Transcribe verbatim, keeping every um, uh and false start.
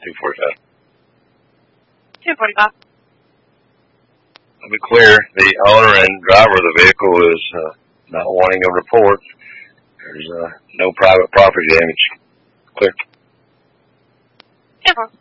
two forty-five. two forty-five. I'll be clear. The owner and driver of the vehicle is uh, not wanting a report. There's uh, no private property damage. Clear. Yeah.